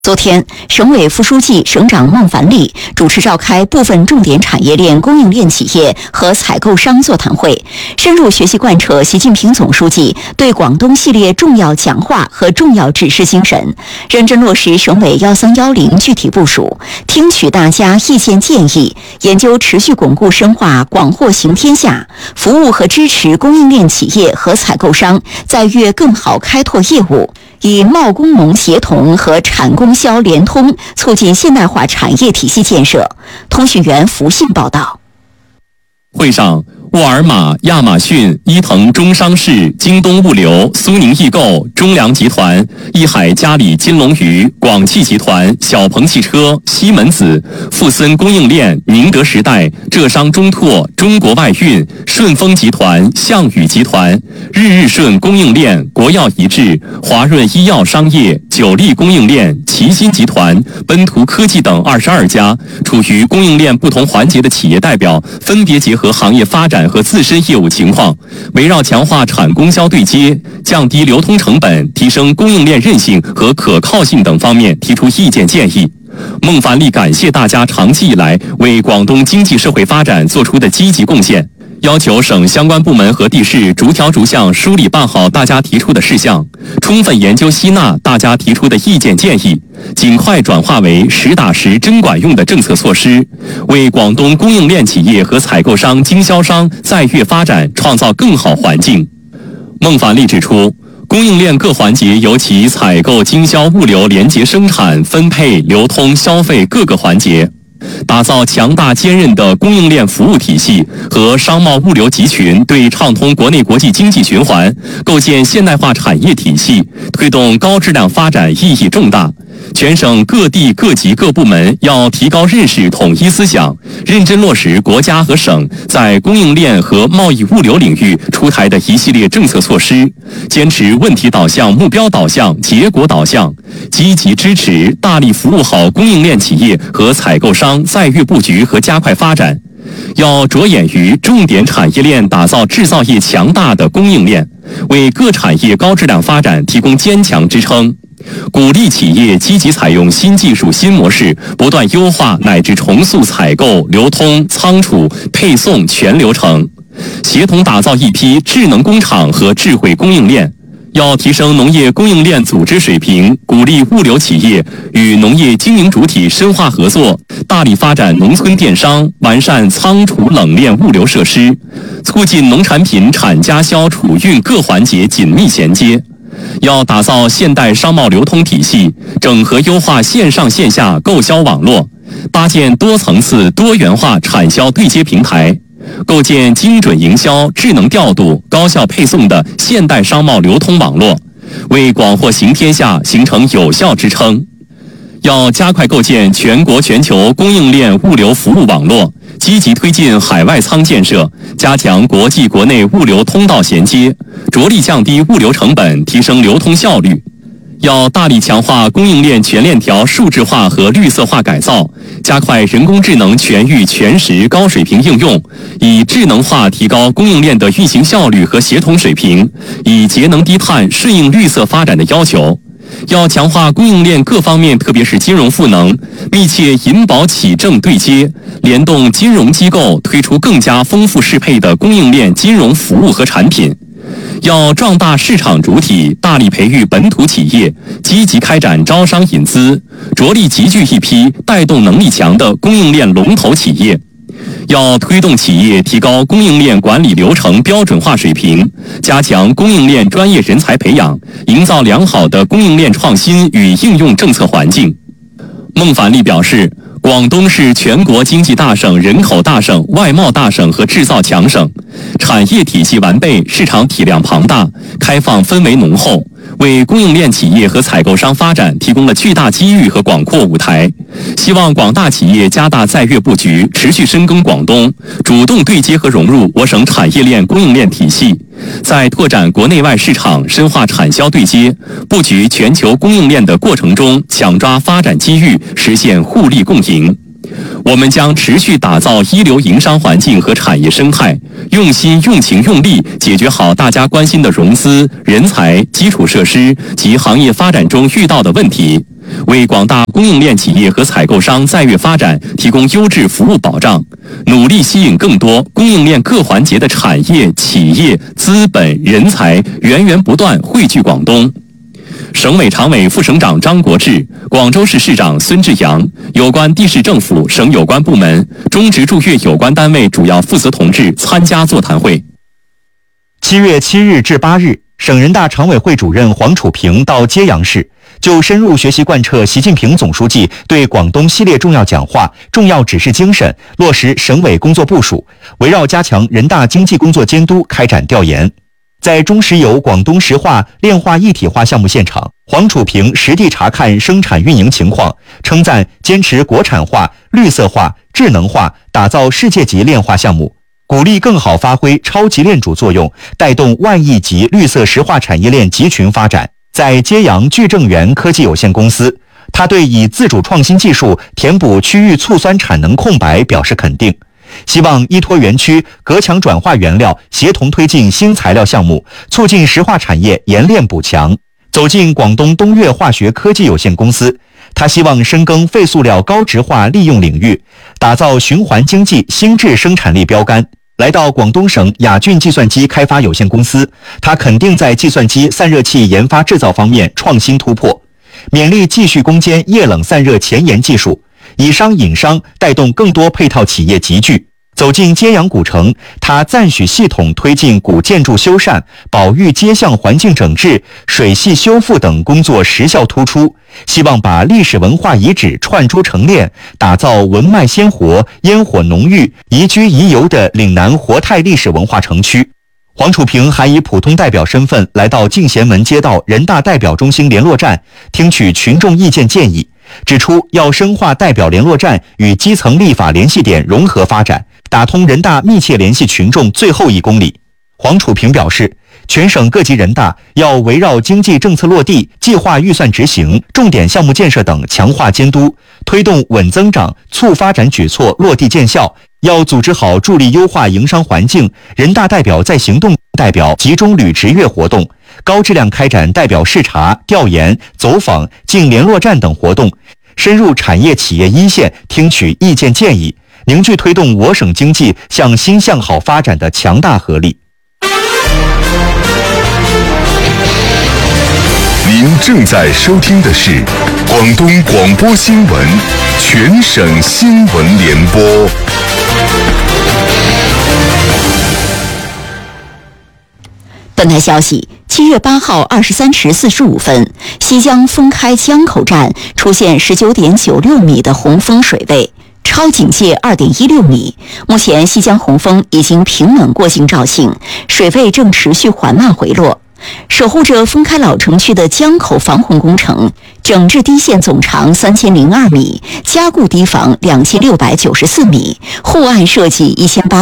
昨天，省委副书记、省长孟凡利主持召开部分重点产业链供应链企业和采购商座谈会，深入学习贯彻习近平总书记对广东系列重要讲话和重要指示精神，认真落实省委1310具体部署，听取大家意见建议，研究持续巩固深化广货行天下，服务和支持供应链企业和采购商在粤更好开拓业务，以贸工农协同和产供销联通，促进现代化产业体系建设。通讯员福信报道。 会上，沃尔玛、亚马逊、伊藤忠商事、京东物流、苏宁易购、中粮集团、益海嘉里金龙鱼、广汽集团、小鹏汽车、西门子、富森供应链、宁德时代、浙商中拓、中国外运、顺丰集团、项羽集团、日顺供应链、国药一致、华润医药商业、九力供应链、奇鑫集团、奔图科技等22家处于供应链不同环节的企业代表，分别结合行业发展和自身业务情况，围绕强化产供销对接、降低流通成本、提升供应链韧性和可靠性等方面提出意见建议。孟凡利感谢大家长期以来为广东经济社会发展做出的积极贡献，要求省相关部门和地市逐条逐项梳理办好大家提出的事项，充分研究吸纳大家提出的意见建议，尽快转化为实打实真管用的政策措施，为广东供应链企业和采购商、经销商在粤发展创造更好环境。孟凡利指出，供应链各环节由其采购、经销、物流连接生产、分配、流通、消费各个环节，打造强大坚韧的供应链服务体系和商贸物流集群，对畅通国内国际经济循环、构建现代化产业体系、推动高质量发展意义重大。全省各地各级各部门要提高认识、统一思想，认真落实国家和省在供应链和贸易物流领域出台的一系列政策措施，坚持问题导向、目标导向、结果导向，积极支持、大力服务好供应链企业和采购商在粤布局和加快发展。要着眼于重点产业链打造制造业强大的供应链，为各产业高质量发展提供坚强支撑。鼓励企业积极采用新技术、新模式，不断优化乃至重塑采购、流通、仓储、配送全流程，协同打造一批智能工厂和智慧供应链。要提升农业供应链组织水平，鼓励物流企业与农业经营主体深化合作，大力发展农村电商，完善仓储冷链物流设施，促进农产品产加销储运各环节紧密衔接。要打造现代商贸流通体系，整合优化线上线下购销网络，搭建多层次多元化产销对接平台，构建精准营销、智能调度、高效配送的现代商贸流通网络，为广货行天下形成有效支撑。要加快构建全国全球供应链物流服务网络，积极推进海外仓建设，加强国际国内物流通道衔接，着力降低物流成本，提升流通效率。要大力强化供应链全链条数字化和绿色化改造，加快人工智能全域全时高水平应用，以智能化提高供应链的运行效率和协同水平，以节能低碳顺应绿色发展的要求。要强化供应链各方面，特别是金融赋能，密切银保企政对接，联动金融机构推出更加丰富适配的供应链金融服务和产品。要壮大市场主体，大力培育本土企业，积极开展招商引资，着力集聚一批带动能力强的供应链龙头企业。要推动企业提高供应链管理流程标准化水平，加强供应链专业人才培养，营造良好的供应链创新与应用政策环境。孟凡利表示，广东是全国经济大省、人口大省、外贸大省和制造强省，产业体系完备，市场体量庞大，开放氛围浓厚，为供应链企业和采购商发展提供了巨大机遇和广阔舞台。希望广大企业加大在粤布局，持续深耕广东，主动对接和融入我省产业链供应链体系，在拓展国内外市场、深化产销对接、布局全球供应链的过程中，抢抓发展机遇，实现互利共赢。我们将持续打造一流营商环境和产业生态，用心、用情、用力解决好大家关心的融资、人才、基础设施及行业发展中遇到的问题， 为广大供应链企业和采购商在粤发展提供优质服务保障，努力吸引更多供应链各环节的产业、企业、资本、人才源源不断汇聚广东。省委常委、副省长张国志、广州市市长孙志阳、有关地市政府、省有关部门、中直驻粤有关单位主要负责同志参加座谈会。 7月7日至8日，省人大常委会主任黄楚平到揭阳市，就深入学习贯彻习近平总书记对广东系列重要讲话、重要指示精神，落实省委工作部署，围绕加强人大经济工作监督开展调研。在中石油广东石化炼化一体化项目现场，黄楚平实地查看生产运营情况，称赞坚持国产化、绿色化、智能化，打造世界级炼化项目，鼓励更好发挥超级链主作用，带动万亿级绿色石化产业链集群发展。在揭阳聚正源科技有限公司，他对以自主创新技术填补区域醋酸产能空白表示肯定，希望依托园区隔墙转化原料，协同推进新材料项目，促进石化产业研炼补强。走进广东东粤化学科技有限公司，他希望深耕废塑料高值化利用领域，打造循环经济新质生产力标杆。来到广东省雅骏计算机开发有限公司，他肯定在计算机散热器研发制造方面创新突破，勉励继续攻坚液冷散热前沿技术，以商引商，带动更多配套企业集聚。走进揭阳古城，他赞许系统推进古建筑修缮、保育街巷环境整治、水系修复等工作实效突出，希望把历史文化遗址串珠成链，打造文脉鲜活、烟火浓郁、宜居宜游的岭南活态历史文化城区。黄楚平还以普通代表身份来到进贤门街道人大代表中心联络站，听取群众意见建议，指出要深化代表联络站与基层立法联系点融合发展，打通人大密切联系群众最后1公里。黄楚平表示，全省各级人大要围绕经济政策落地、计划预算执行、重点项目建设等强化监督，推动稳增长、促发展举措落地见效，要组织好助力优化营商环境，人大代表在行动代表集中履职阅活动，高质量开展代表视察、调研、走访、进联络站等活动，深入产业企业一线听取意见建议，凝聚推动我省经济向新向好发展的强大合力。 您正在收听的是广东广播新闻全省新闻联播。 本台消息，7月8号23时45分，西江封开江口站出现19.96米的洪峰水位，超警戒2.16米。目前西江洪峰已经平稳过境肇庆，水位正持续缓慢回落。守护着封开老城区的江口防洪工程，整治堤线总长3002米，加固堤防2694米，护岸设计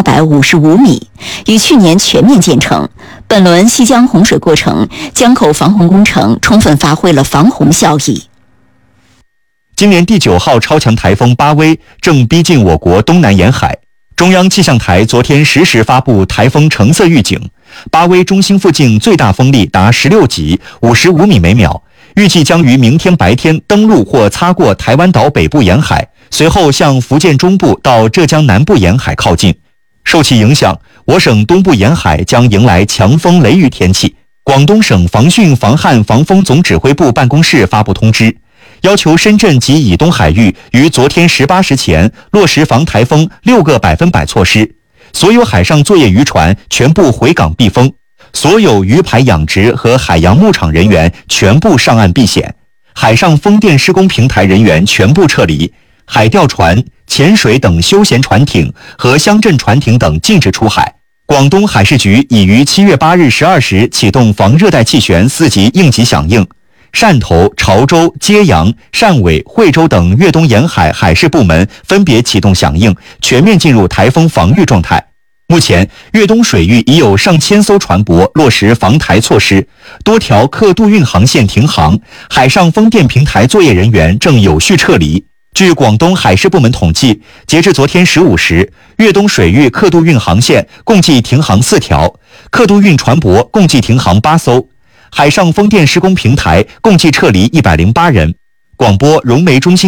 1855米，于去年全面建成。本轮西江洪水过程，江口防洪工程充分发挥了防洪效益。 今年第9号超强台风巴威正逼近我国东南沿海，中央气象台昨天实时发布台风橙色预警，巴威中心附近最大风力达16级，55米每秒，预计将于明天白天登陆或擦过台湾岛北部沿海，随后向福建中部到浙江南部沿海靠近。受其影响，我省东部沿海将迎来强风雷雨天气。广东省防汛防旱防风总指挥部办公室发布通知，要求深圳及以东海域于昨天18时前落实防台风6个100%措施，所有海上作业渔船全部回港避风，所有鱼排养殖和海洋牧场人员全部上岸避险，海上风电施工平台人员全部撤离，海钓船、潜水等休闲船艇和乡镇船艇等禁止出海。广东海事局已于7月8日12时启动防热带气旋4级应急响应，汕头、潮州、揭阳、汕尾、惠州等粤东沿海海事部门分别启动响应，全面进入台风防御状态。目前，粤东水域已有上千艘船舶落实防台措施，多条客渡运航线停航，海上风电平台作业人员正有序撤离。据广东海事部门统计，截至昨天15时，粤东水域客渡运航线共计停航4条，客渡运船舶共计停航8艘，海上风电施工平台共计撤离108人。 广播融媒中心。